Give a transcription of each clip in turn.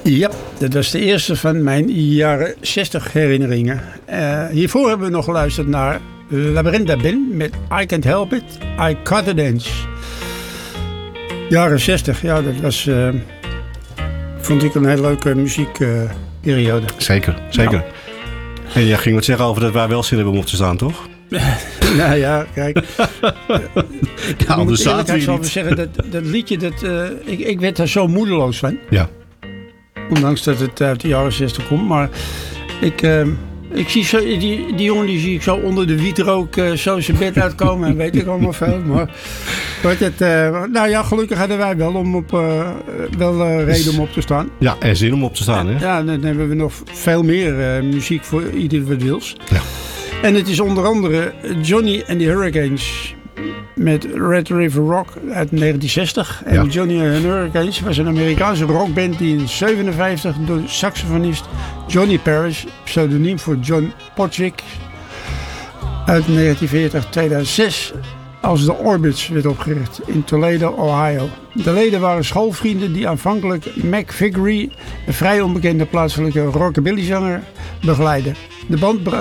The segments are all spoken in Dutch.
Ja, dat was de eerste van mijn jaren 60 herinneringen. Hiervoor hebben we nog geluisterd naar Laberinda Ben met I Can't Help It, I Gotta Dance. Jaren 60, ja, dat was, vond ik een hele leuke muziekperiode. Zeker. Nou. En jij ging wat zeggen over dat wij wel zin hebben om op te staan, toch? Nou ja, kijk. Anders zaten we zal niet. zeggen, dat liedje, ik werd daar zo moedeloos van. Ja. Ondanks dat het uit de jaren 60 komt. Maar ik zie zo, die jongen die zie ik zo onder de wietrook zo zijn bed uitkomen. En weet ik allemaal veel. Maar nou ja, gelukkig hadden wij wel, reden om op te staan. Ja, en zin om op te staan, hè? Ja, dan hebben we nog veel meer muziek voor ieder wat wils. Ja. En het is onder andere Johnny and the Hurricanes met Red River Rock uit 1960. En Johnny and the Hurricanes was een Amerikaanse rockband die in 1957 door saxofonist Johnny Parrish, pseudoniem voor John Podgick, uit 1940-2006 als de Orbits werd opgericht in Toledo, Ohio. De leden waren schoolvrienden die aanvankelijk Mac Vickery, een vrij onbekende plaatselijke rockabillyzanger, begeleidden. De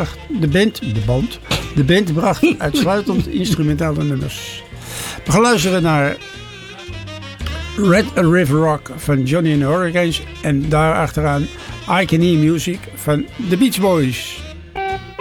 band bracht uitsluitend instrumentale nummers. We gaan luisteren naar Red River Rock van Johnny and the Hurricanes en daarachteraan I Can Hear Music van The Beach Boys.